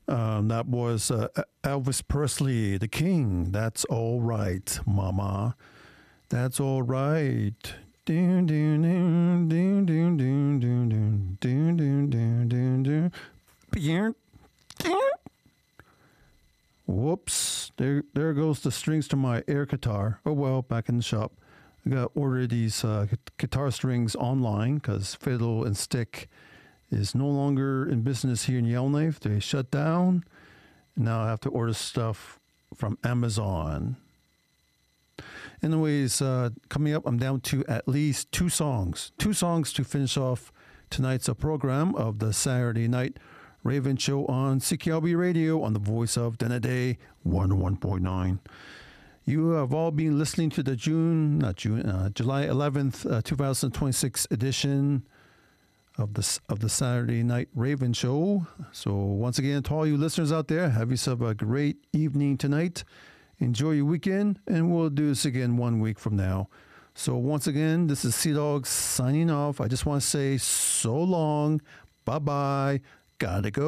That was Elvis Presley, the King. That's all right, Mama. That's all right. Doon, doon, doon, doon, doon, doon, doon, doon, doon, doon, doon, doon, doon. Pew, pew. Whoops! There goes the strings to my air guitar. Oh well, back in the shop. I got to order these guitar strings online because Fiddle and Stick is no longer in business here in Yellowknife. They shut down. Now I have to order stuff from Amazon. Anyways, coming up, I'm down to at least two songs. Two songs to finish off tonight's program of the Saturday Night Raven Show on CKLB Radio on the voice of Denede 101.9. You have all been listening to the July 11th, 2026 edition of the Saturday Night Raven Show. So once again, to all you listeners out there, have yourself a great evening tonight. Enjoy your weekend, and we'll do this again 1 week from now. So once again, this is Sea Dog signing off. I just want to say so long, bye-bye, gotta go.